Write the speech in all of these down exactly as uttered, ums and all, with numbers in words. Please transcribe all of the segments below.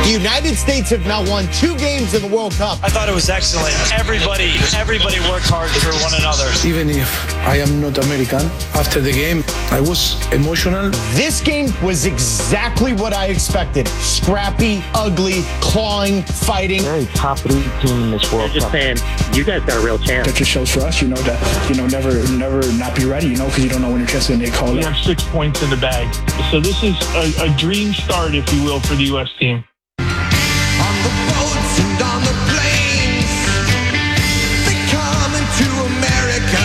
The United States have now won two games in the World Cup. I thought it was excellent. Everybody, everybody worked hard for one another. Even if I am not American, after the game, I was emotional. This game was exactly what I expected. Scrappy, ugly, clawing, fighting. Very top three team in this World Cup. Just saying, you guys got a real chance. That just shows for us, you know, that, you know, never, never not be ready, you know, because you don't know when your chance is going to get called up. We have six points in the bag. So this is a, a dream start, if you will, for the U S team. On the boats and on the planes, they come into America.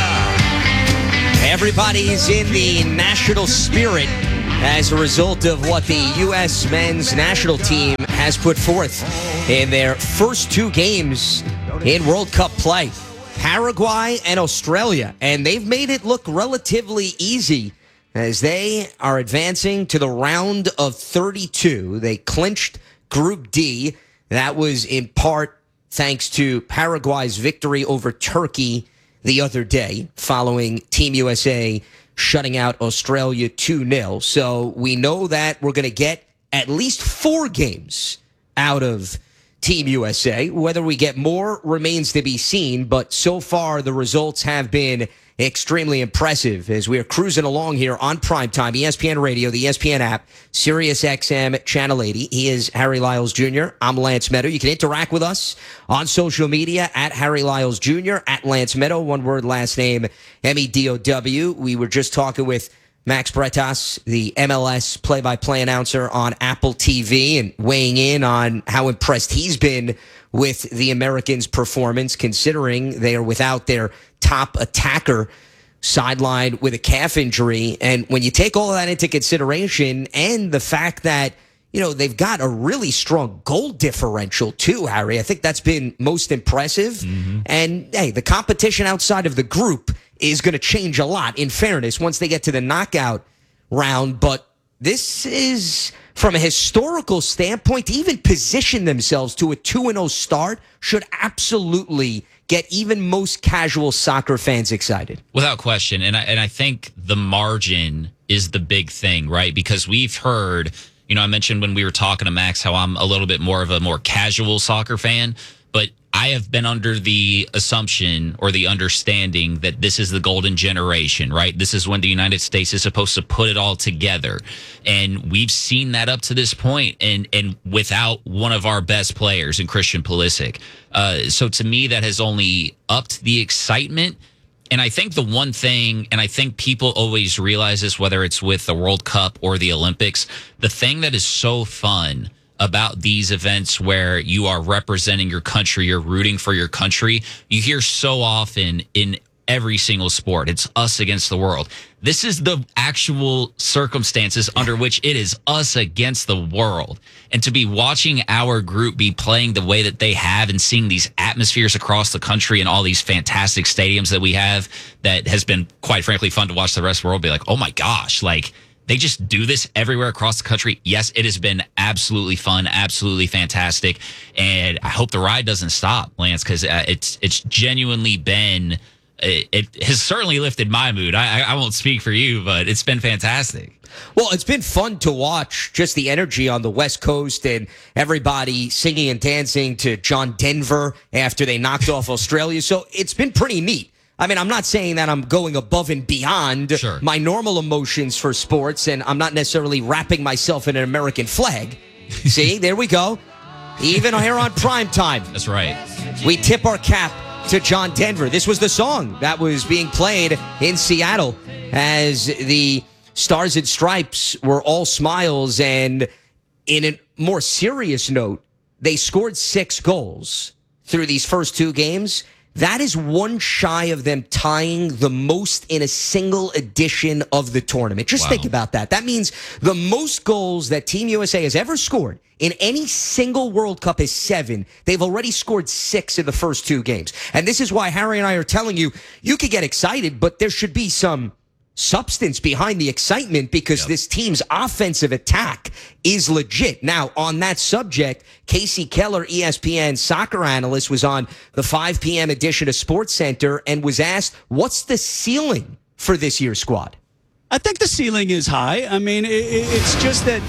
Everybody's in the national spirit as a result of what the U S men's national team has put forth in their first two games in World Cup play. Paraguay and Australia, and they've made it look relatively easy as they are advancing to the round of thirty-two. They clinched Group D. That was in part thanks to Paraguay's victory over Turkey the other day, following Team U S A shutting out Australia two nil. So we know that we're going to get at least four games out of Team U S A. Whether we get more remains to be seen, but so far the results have been extremely impressive as we are cruising along here on Primetime, E S P N Radio, the E S P N app, Sirius X M Channel eighty. He is Harry Lyles Junior I'm Lance Meadow. You can interact with us on social media at Harry Lyles Junior, at Lance Meadow, one word, last name, M E D O W. We were just talking with Max Bretas, the M L S play-by-play announcer on Apple T V, and weighing in on how impressed he's been with the Americans' performance, considering they are without their top attacker, sidelined with a calf injury. And when you take all of that into consideration, and the fact that, you know, they've got a really strong goal differential too, Harry, I think that's been most impressive. Mm-hmm. And, hey, the competition outside of the group is going to change a lot, in fairness, once they get to the knockout round. But this is, from a historical standpoint, to even position themselves to a two and oh start should absolutely get even most casual soccer fans excited. Without question. And I, and I think the margin is the big thing, right? Because we've heard, you know, I mentioned when we were talking to Max how I'm a little bit more of a more casual soccer fan, but I have been under the assumption or the understanding that this is the golden generation, right? This is when the United States is supposed to put it all together. And we've seen that up to this point, and and without one of our best players in Christian Pulisic. Uh, so to me, that has only upped the excitement. And I think the one thing, and I think people always realize this, whether it's with the World Cup or the Olympics, the thing that is so fun about these events where you are representing your country, you're rooting for your country, you hear so often in every single sport, it's us against the world. This is the actual circumstances under which it is us against the world. And to be watching our group be playing the way that they have and seeing these atmospheres across the country and all these fantastic stadiums that we have, that has been, quite frankly, fun to watch the rest of the world be like, oh my gosh, like, they just do this everywhere across the country. Yes, it has been absolutely fun, absolutely fantastic, and I hope the ride doesn't stop, Lance, because uh, it's it's genuinely been, it, it has certainly lifted my mood. I, I won't speak for you, but it's been fantastic. Well, it's been fun to watch just the energy on the West Coast and everybody singing and dancing to John Denver after they knocked off Australia, so it's been pretty neat. I mean, I'm not saying that I'm going above and beyond sure. my normal emotions for sports, and I'm not necessarily wrapping myself in an American flag. See, there we go. Even here on Primetime. That's right. We tip our cap to John Denver. This was the song that was being played in Seattle as the Stars and Stripes were all smiles. And in a more serious note, they scored six goals through these first two games. That is one shy of them tying the most in a single edition of the tournament. Just wow. think about that. That means the most goals that Team U S A has ever scored in any single World Cup is seven. They've already scored six in the first two games. And this is why Harry and I are telling you, you could get excited, but there should be some substance behind the excitement, because yep. this team's offensive attack is legit. Now, on that subject, Casey Keller, E S P N soccer analyst, was on the five p.m. edition of SportsCenter and was asked, what's the ceiling for this year's squad? I think the ceiling is high. I mean, it, it's just that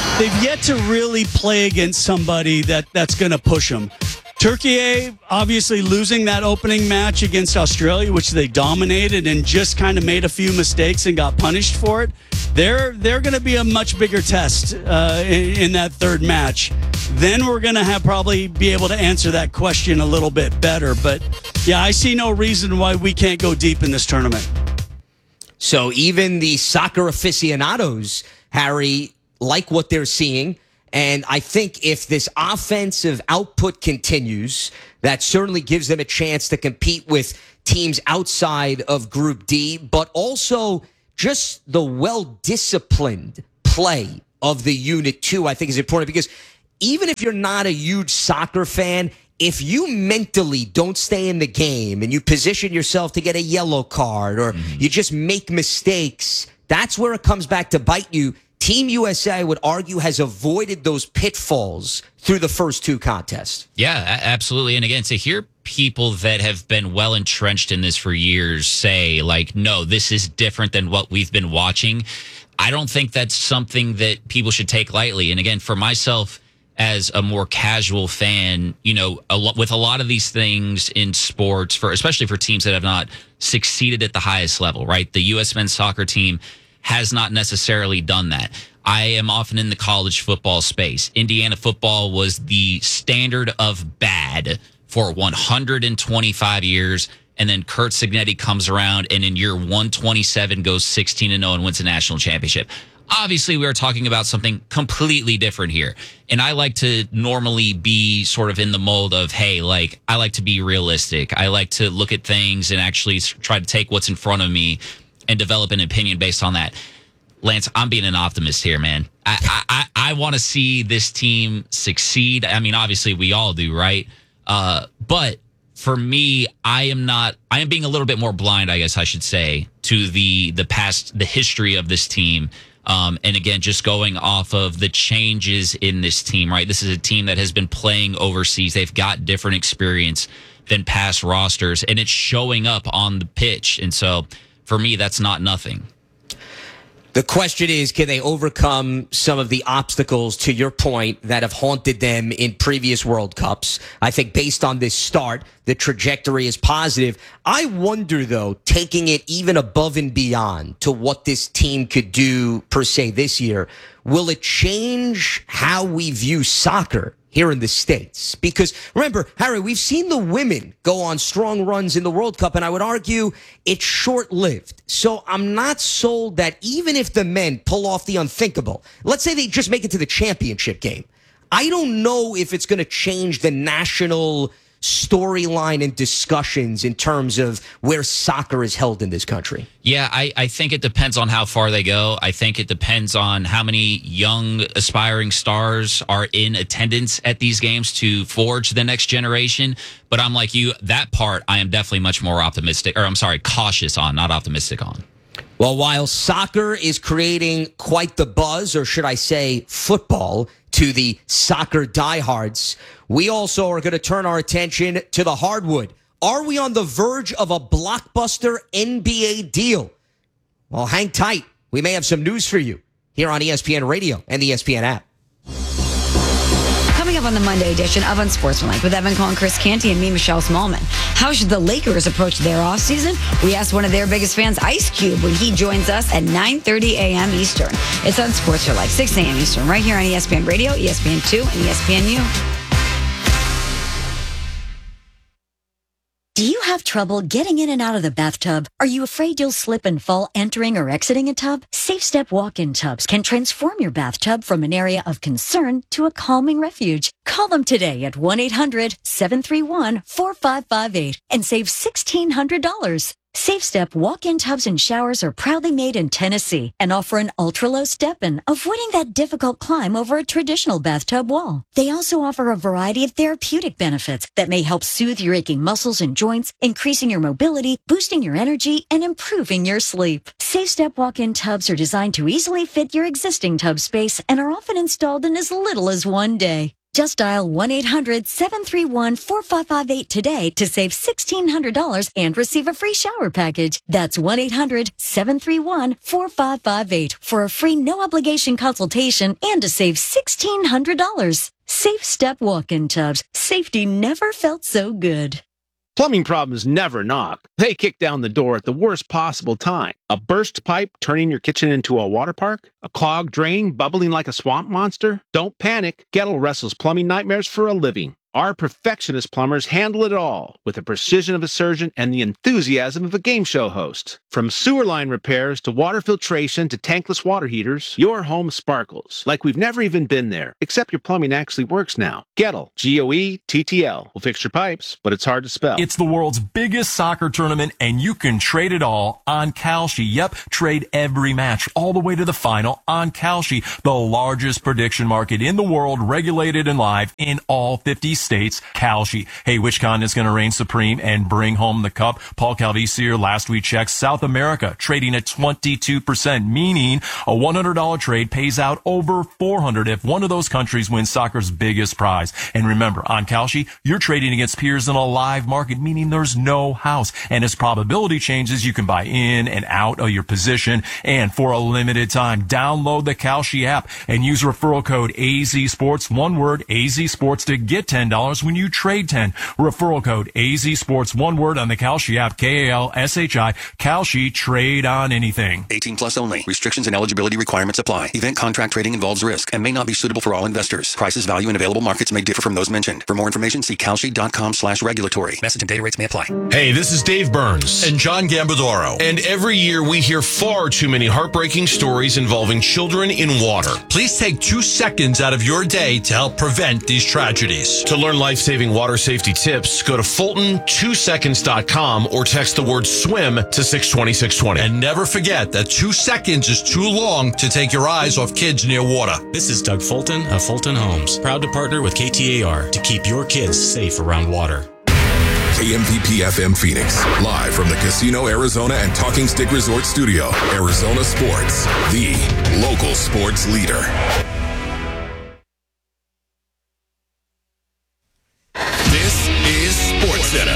they've yet to really play against somebody that, that's going to push them. Turkey, obviously losing that opening match against Australia, which they dominated and just kind of made a few mistakes and got punished for it. They're they're going to be a much bigger test uh, in, in that third match. Then we're going to have probably be able to answer that question a little bit better. But yeah, I see no reason why we can't go deep in this tournament. So even the soccer aficionados, Harry, like what they're seeing. And I think if this offensive output continues, that certainly gives them a chance to compete with teams outside of Group D, but also just the well-disciplined play of the unit, too, I think is important. Because even if you're not a huge soccer fan, if you mentally don't stay in the game and you position yourself to get a yellow card or mm-hmm. you just make mistakes, that's where it comes back to bite you. Team U S A, I would argue, has avoided those pitfalls through the first two contests. Yeah, absolutely. And again, to hear people that have been well entrenched in this for years say, like, no, this is different than what we've been watching, I don't think that's something that people should take lightly. And again, for myself, as a more casual fan, you know, a lo- with a lot of these things in sports, for especially for teams that have not succeeded at the highest level, right? The U S men's soccer team has not necessarily done that. I am often in the college football space. Indiana football was the standard of bad for one hundred twenty-five years, and then Kurt Signetti comes around and in year one twenty-seven goes sixteen and oh and wins a national championship. Obviously, we are talking about something completely different here. And I like to normally be sort of in the mold of, hey, like, I like to be realistic. I like to look at things and actually try to take what's in front of me and develop an opinion based on that. Lance, I'm being an optimist here, man. I I, I want to see this team succeed. I mean, obviously, we all do, right? Uh, but for me, I am not. I am being a little bit more blind, I guess I should say, to the the past, the history of this team. Um, and again, just going off of the changes in this team, right? This is a team that has been playing overseas. They've got different experience than past rosters, and it's showing up on the pitch. And so, for me, that's not nothing. The question is, can they overcome some of the obstacles, to your point, that have haunted them in previous World Cups? I think based on this start, the trajectory is positive. I wonder, though, taking it even above and beyond to what this team could do, per se, this year, will it change how we view soccer here in the States? Because remember, Harry, we've seen the women go on strong runs in the World Cup, and I would argue it's short-lived. So I'm not sold that even if the men pull off the unthinkable, let's say they just make it to the championship game, I don't know if it's going to change the national storyline and discussions in terms of where soccer is held in this country. Yeah, I, I think it depends on how far they go. I think it depends on how many young aspiring stars are in attendance at these games to forge the next generation. But I'm like you, that part I am definitely much more optimistic, or I'm sorry, cautious on, not optimistic on. Well, while soccer is creating quite the buzz, or should I say football, to the soccer diehards, we also are going to turn our attention to the hardwood. Are we on the verge of a blockbuster N B A deal? Well, hang tight. We may have some news for you here on E S P N Radio and the E S P N app. Coming up on the Monday edition of Unsportsmanlike with Evan Cohen, Chris Canty, and me, Michelle Smallman. How should the Lakers approach their offseason? We asked one of their biggest fans, Ice Cube, when he joins us at nine thirty a.m. Eastern. It's Unsportsmanlike, six a.m. Eastern, right here on E S P N Radio, E S P N two, and E S P N U. Do you have trouble getting in and out of the bathtub? Are you afraid you'll slip and fall entering or exiting a tub? Safe Step walk-in tubs can transform your bathtub from an area of concern to a calming refuge. Call them today at one eight hundred seven three one four five five eight and save one thousand six hundred dollars. Safe Step walk-in tubs and showers are proudly made in Tennessee and offer an ultra-low step-in, avoiding that difficult climb over a traditional bathtub wall. They also offer a variety of therapeutic benefits that may help soothe your aching muscles and joints, increasing your mobility, boosting your energy, and improving your sleep. Safe Step walk-in tubs are designed to easily fit your existing tub space and are often installed in as little as one day. Just dial one eight hundred seven three one four five five eight today to save sixteen hundred dollars and receive a free shower package. That's one eight hundred seven three one four five five eight for a free no-obligation consultation and to save sixteen hundred dollars. Safe Step Walk-In Tubs. Safety never felt so good. Plumbing problems never knock. They kick down the door at the worst possible time. A burst pipe turning your kitchen into a water park? A clogged drain bubbling like a swamp monster? Don't panic. Gettle wrestles plumbing nightmares for a living. Our perfectionist plumbers handle it all with the precision of a surgeon and the enthusiasm of a game show host. From sewer line repairs to water filtration to tankless water heaters, your home sparkles like we've never even been there, except your plumbing actually works now. Gettle, G O E T T L, will fix your pipes, but it's hard to spell. It's the world's biggest soccer tournament, and you can trade it all on Kalshi. Yep, trade every match all the way to the final on Kalshi, the largest prediction market in the world, regulated and live in all fifty states. Kalshi. Hey, which continent's going to reign supreme and bring home the cup? Paul Calvisier last week checked South America, trading at twenty-two percent, meaning a one hundred dollars trade pays out over four hundred dollars if one of those countries wins soccer's biggest prize. And remember, on Kalshi, you're trading against peers in a live market, meaning there's no house. And as probability changes, you can buy in and out of your position. And for a limited time, download the Kalshi app and use referral code A Z Sports, one word, A Z Sports, to get ten dollars when you trade ten. Referral code A Z Sports, one word, on the Kalshi app, K A L S H I. Kalshi, trade on anything. eighteen plus only. Restrictions and eligibility requirements apply. Event contract trading involves risk and may not be suitable for all investors. Prices, value, and available markets may differ from those mentioned. For more information, see kalshi.com slash regulatory. Message and data rates may apply. Hey, this is Dave Burns. And John Gambadoro. And every year we hear far too many heartbreaking stories involving children in water. Please take two seconds out of your day to help prevent these tragedies. To learn life-saving water safety tips, go to Fulton two seconds dot com or text the word swim to six twenty, six twenty. And never forget that two seconds is too long to take your eyes off kids near water. This is Doug Fulton of Fulton Homes, proud to partner with K T A R to keep your kids safe around water. K M V P F M Phoenix, live from the Casino Arizona and Talking Stick Resort Studio. Arizona Sports, the local sports leader. This is SportsCenter.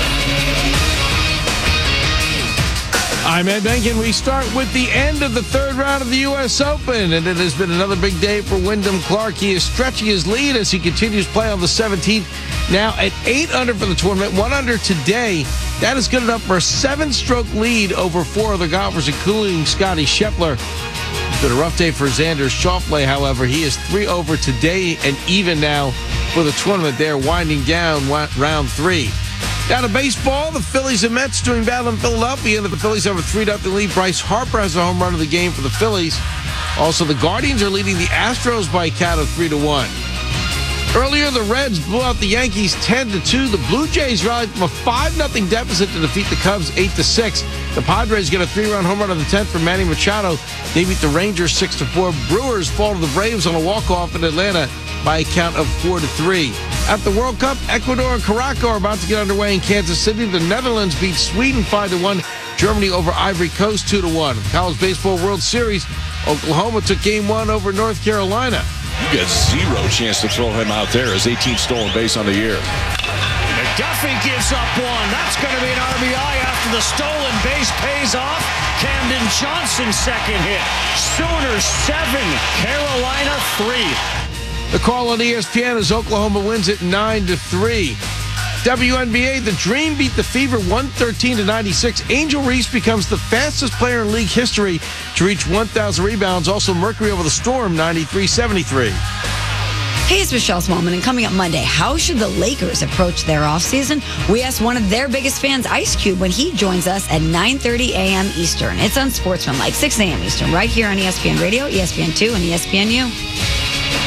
I'm Ed Benkin. We start with the end of the third round of the U S Open, and it has been another big day for Wyndham Clark. He is stretching his lead as he continues play on the seventeenth. Now at eight under for the tournament, one under today. That is good enough for a seven-stroke lead over four other golfers, including Scotty Scheffler. It's been a rough day for Xander Schauffele, however. He is three over today and even now for the tournament. They're winding down round three. Down to baseball, the Phillies and Mets doing battle in Philadelphia. The Phillies have a three nothing lead. Bryce Harper has a home run of the game for the Phillies. Also, the Guardians are leading the Astros by a count of three to one. Earlier, the Reds blew out the Yankees ten to two. The Blue Jays rallied from a five nothing deficit to defeat the Cubs eight to six. The Padres get a three-run home run of the tenth from Manny Machado. They beat the Rangers six to four. Brewers fall to the Braves on a walk-off in Atlanta by a count of four to three. At the World Cup, Ecuador and Caraco are about to get underway in Kansas City. The Netherlands beat Sweden five to one. Germany over Ivory Coast two to one. The College Baseball World Series, Oklahoma took game one over North Carolina. You got zero chance to throw him out there as eighteenth stolen base on the year. McDuffie gives up one. That's going to be an R B I after the stolen base pays off. Camden Johnson's second hit. Sooners seven, Carolina three. The call on E S P N is Oklahoma wins it nine to three. W N B A, the Dream beat the Fever one thirteen to ninety-six. Angel Reese becomes the fastest player in league history to reach one thousand rebounds. Also, Mercury over the Storm, ninety-three seventy-three. Hey, it's Michelle Smallman, and coming up Monday, how should the Lakers approach their offseason? We asked one of their biggest fans, Ice Cube, when he joins us at nine thirty a.m. Eastern. It's Unsportsmanlike, six a.m. Eastern, right here on E S P N Radio, E S P N two, and E S P N U.